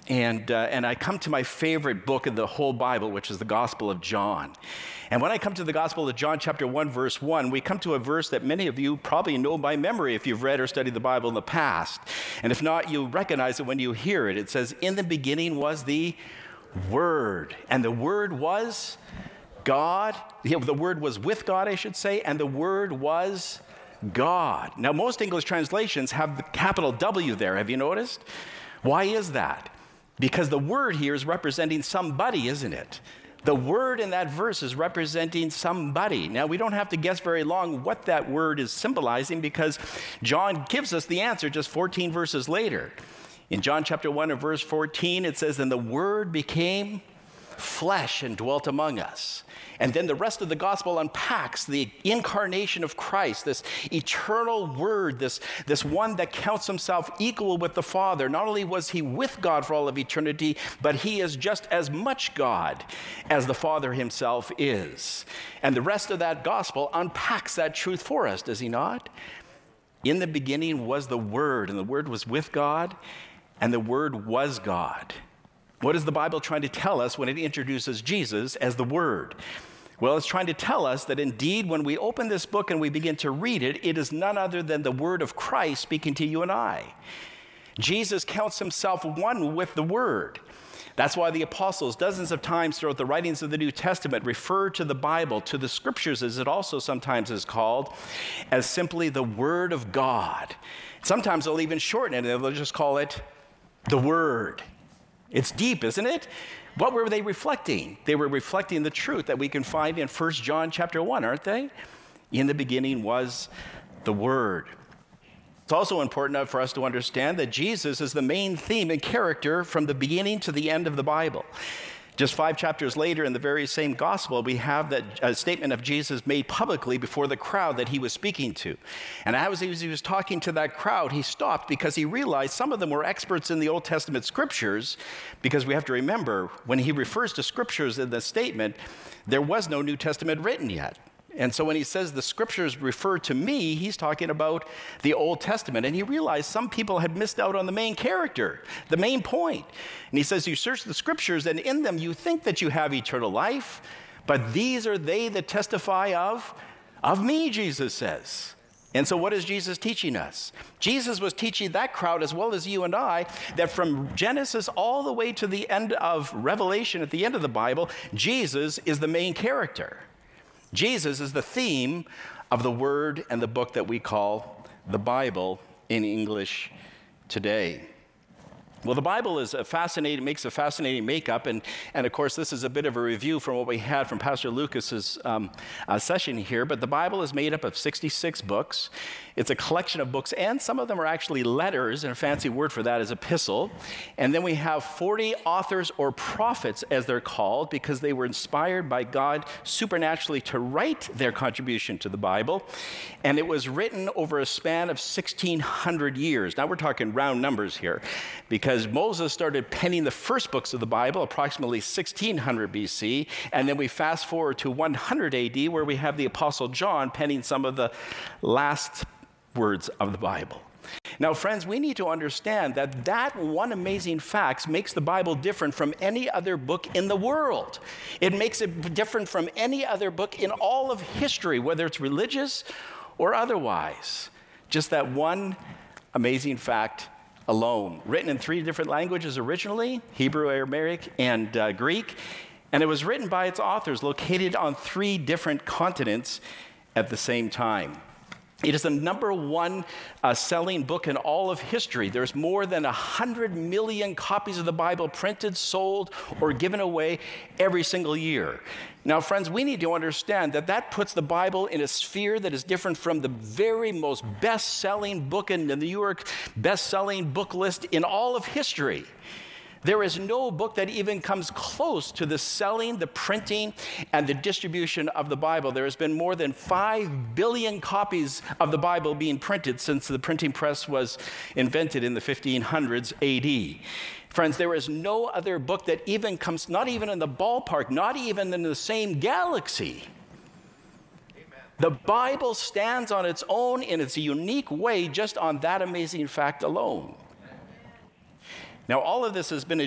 and I come to my favorite book in the whole Bible, which is the Gospel of John. And when I come to the Gospel of John, chapter 1, verse 1, we come to a verse that many of you probably know by memory if you've read or studied the Bible in the past. And if not, you recognize it when you hear it. It says, "In the beginning was the Word, and the Word was God." The Word was with God, I should say, and the Word was God. Now, most English translations have the capital W there. Have you noticed? Why is that? Because the Word here is representing somebody, isn't it? The word in that verse is representing somebody. Now, we don't have to guess very long what that word is symbolizing because John gives us the answer just 14 verses later. In John chapter 1 and verse 14, it says, "And the Word became flesh and dwelt among us." And then the rest of the gospel unpacks the incarnation of Christ, this eternal Word, this one that counts himself equal with the Father. Not only was he with God for all of eternity, but he is just as much God as the Father himself is. And the rest of that gospel unpacks that truth for us, does he not? In the beginning was the Word, and the Word was with God, and the Word was God. What is the Bible trying to tell us when it introduces Jesus as the Word? Well, it's trying to tell us that indeed when we open this book and we begin to read it, it is none other than the Word of Christ speaking to you and I. Jesus counts himself one with the Word. That's why the apostles, dozens of times throughout the writings of the New Testament, refer to the Bible, to the Scriptures, as it also sometimes is called, as simply the Word of God. Sometimes they'll even shorten it and they'll just call it the Word. It's deep, isn't it? What were they reflecting? They were reflecting the truth that we can find in 1 John chapter 1, aren't they? In the beginning was the Word. It's also important for us to understand that Jesus is the main theme and character from the beginning to the end of the Bible. Just 5 chapters later in the very same gospel, we have that statement of Jesus made publicly before the crowd that he was speaking to. And as he was talking to that crowd, he stopped because he realized some of them were experts in the Old Testament scriptures, because we have to remember, when he refers to scriptures in the statement, there was no New Testament written yet. And so when he says the scriptures refer to me, he's talking about the Old Testament. And he realized some people had missed out on the main character, the main point. And he says, you search the scriptures, and in them you think that you have eternal life, but these are they that testify of me, Jesus says. And so what is Jesus teaching us? Jesus was teaching that crowd, as well as you and I, that from Genesis all the way to the end of Revelation, at the end of the Bible, Jesus is the main character. Jesus is the theme of the word and the book that we call the Bible in English today. Well, the Bible is makes a fascinating makeup, and of course this is a bit of a review from what we had from Pastor Lucas's session here, but the Bible is made up of 66 books. It's a collection of books, and some of them are actually letters, and a fancy word for that is epistle. And then we have 40 authors or prophets, as they're called, because they were inspired by God supernaturally to write their contribution to the Bible. And it was written over a span of 1,600 years. Now we're talking round numbers here, because Moses started penning the first books of the Bible approximately 1600 BC, and then we fast forward to 100 AD, where we have the Apostle John penning some of the last words of the Bible. Now, friends, we need to understand that one amazing fact makes the Bible different from any other book in the world. It makes it different from any other book in all of history, whether it's religious or otherwise. Just that one amazing fact alone. Written in 3 different languages originally, Hebrew, Aramaic, and Greek. And it was written by its authors located on 3 different continents at the same time. It is the number 1 selling book in all of history. There's more than 100 million copies of the Bible printed, sold, or given away every single year. Now, friends, we need to understand that puts the Bible in a sphere that is different from the very most best-selling book in the New York best-selling book list in all of history. There is no book that even comes close to the selling, the printing, and the distribution of the Bible. There has been more than 5 billion copies of the Bible being printed since the printing press was invented in the 1500s AD. Friends, there is no other book that even comes, not even in the ballpark, not even in the same galaxy. Amen. The Bible stands on its own in its unique way, just on that amazing fact alone. Now, all of this has been